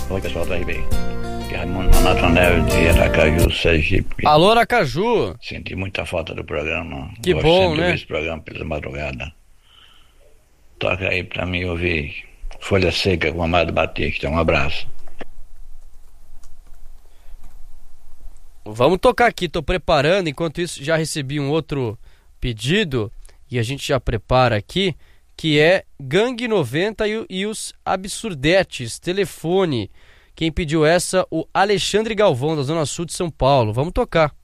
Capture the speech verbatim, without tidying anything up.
Oi, pessoal do R B. Que é Raimundo Nonato Neves de Aracaju, Sergipe. Alô, Aracaju. Senti muita falta do programa. Que Gosto bom, sempre de né? ouvir esse programa pela madrugada. Toca aí pra mim ouvir Folha Seca com Amado Batista. Um abraço. Vamos tocar aqui, tô preparando. Enquanto isso, já recebi um outro pedido e a gente já prepara aqui, que é Gangue noventa e, e os Absurdetes. Telefone. Quem pediu essa? O Alexandre Galvão, da Zona Sul de São Paulo. Vamos tocar.